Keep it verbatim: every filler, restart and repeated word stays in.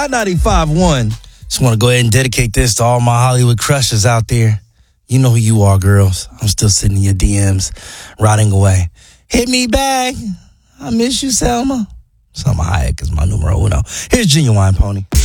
Hot ninety-five one. Just want to go ahead and dedicate this to all my Hollywood crushes out there. You know who you are, girls. I'm still sitting in your D Ms, rotting away. Hit me back. I miss you, Selma. Selma Hayek is my numero uno. Here's Genuine Pony.